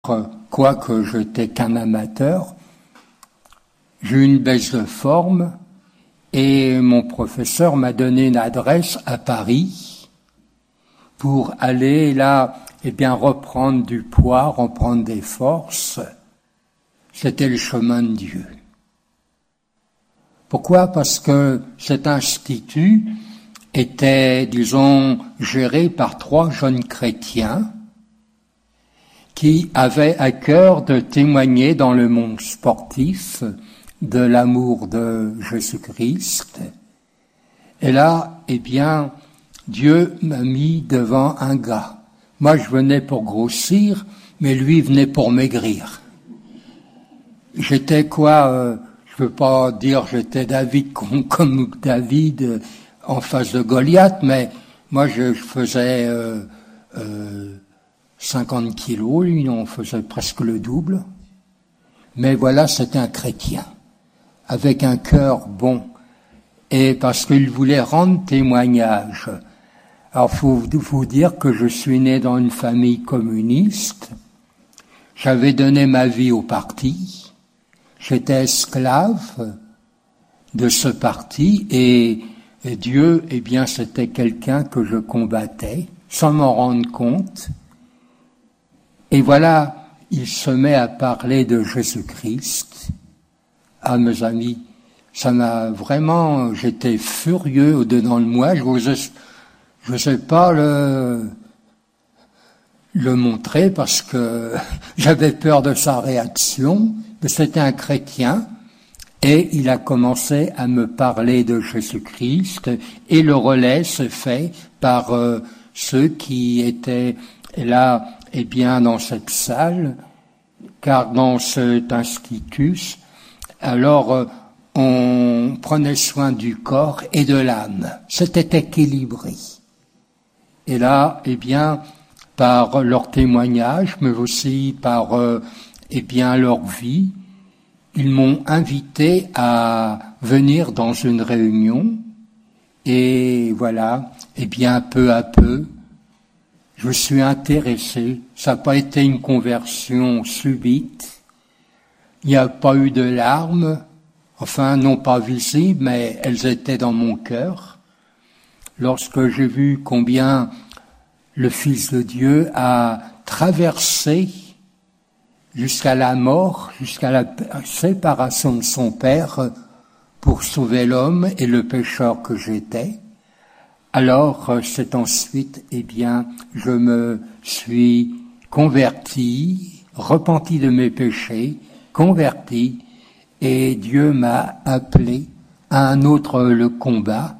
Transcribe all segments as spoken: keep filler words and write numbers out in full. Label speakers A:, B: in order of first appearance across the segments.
A: quoique je n'étais qu'un amateur, j'ai eu une baisse de forme et mon professeur m'a donné une adresse à Paris pour aller là, eh bien, reprendre du poids, reprendre des forces. C'était le chemin de Dieu. Pourquoi? Parce que cet institut était, disons, géré par trois jeunes chrétiens qui avaient à cœur de témoigner dans le monde sportif de l'amour de Jésus-Christ. Et là, eh bien, Dieu m'a mis devant un gars. Moi, je venais pour grossir, mais lui venait pour maigrir. J'étais quoi, euh, je veux pas dire j'étais David comme, comme David euh, en face de Goliath, mais moi je, je faisais euh, euh, cinquante kilos, lui on faisait presque le double. Mais voilà, c'était un chrétien, avec un cœur bon, et parce qu'il voulait rendre témoignage. Alors faut vous dire que je suis né dans une famille communiste, j'avais donné ma vie au parti, j'étais esclave de ce parti et, et Dieu, eh bien, c'était quelqu'un que je combattais sans m'en rendre compte. Et voilà, il se met à parler de Jésus-Christ. Ah, mes amis, ça m'a vraiment, j'étais furieux au-dedans de moi. Je n'osais je sais pas le, le montrer parce que j'avais peur de sa réaction. C'était un chrétien et il a commencé à me parler de Jésus-Christ et le relais se fait par euh, ceux qui étaient là, eh bien, dans cette salle, car dans cet institut, alors euh, on prenait soin du corps et de l'âme. C'était équilibré. Et là, eh bien, par leur témoignage, mais aussi par euh, eh bien, leur vie, ils m'ont invité à venir dans une réunion et voilà, eh bien, peu à peu, je me suis intéressé. Ça n'a pas été une conversion subite. Il n'y a pas eu de larmes, enfin, non pas visibles, mais elles étaient dans mon cœur. Lorsque j'ai vu combien le Fils de Dieu a traversé jusqu'à la mort, jusqu'à la séparation de son Père pour sauver l'homme et le pécheur que j'étais. Alors, c'est ensuite, eh bien, je me suis converti, repenti de mes péchés, converti, et Dieu m'a appelé à un autre le combat.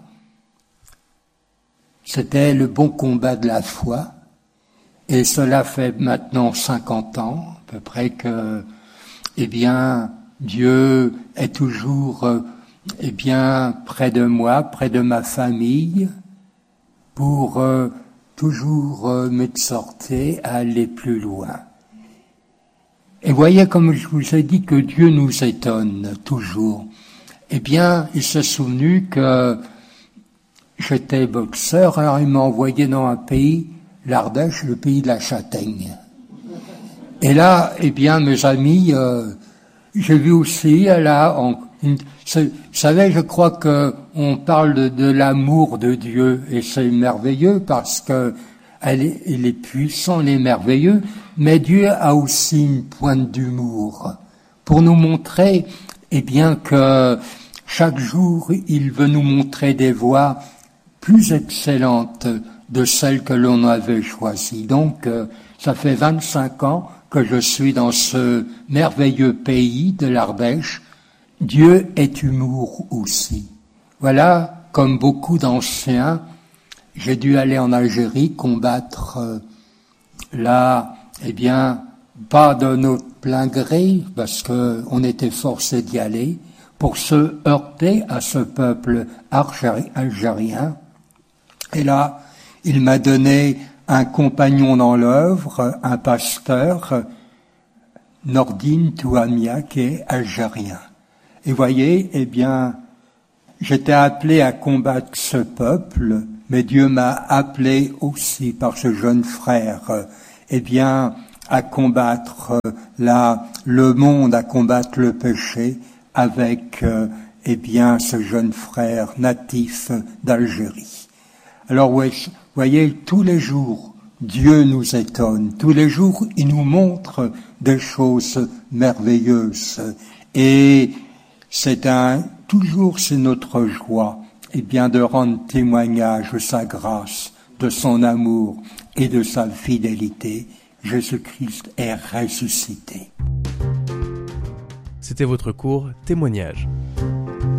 A: C'était le bon combat de la foi, et cela fait maintenant cinquante ans, à peu près que, eh bien, Dieu est toujours, eh bien, près de moi, près de ma famille, pour euh, toujours euh, m'exhorter à aller plus loin. Et voyez, comme je vous ai dit que Dieu nous étonne toujours. Eh bien, il s'est souvenu que j'étais boxeur, alors il m'a envoyé dans un pays, l'Ardèche, le pays de la châtaigne. Et là, eh bien, mes amis, euh, j'ai vu aussi, là, on, une, vous savez, je crois que on parle de, de l'amour de Dieu, et c'est merveilleux parce que elle est, il est puissant, il est merveilleux, mais Dieu a aussi une pointe d'humour pour nous montrer, eh bien, que chaque jour, il veut nous montrer des voies plus excellentes de celles que l'on avait choisies. Donc, euh, ça fait vingt-cinq ans que je suis dans ce merveilleux pays de l'Ardèche. Dieu est humour aussi. Voilà, comme beaucoup d'anciens, j'ai dû aller en Algérie combattre euh, là, eh bien, pas de notre plein gré, parce que on était forcé d'y aller, pour se heurter à ce peuple algérien. Et là, il m'a donné un compagnon dans l'œuvre, un pasteur, Nordine Touamia, qui est algérien. Et voyez, eh bien, j'étais appelé à combattre ce peuple, mais Dieu m'a appelé aussi par ce jeune frère, eh bien, à combattre euh, la, le monde, à combattre le péché avec, euh, eh bien, ce jeune frère natif d'Algérie. Alors, vous voyez, tous les jours, Dieu nous étonne. Tous les jours, il nous montre des choses merveilleuses. Et c'est un, toujours c'est notre joie, eh bien, de rendre témoignage de sa grâce, de son amour et de sa fidélité. Jésus-Christ est ressuscité.
B: C'était votre cours Témoignage.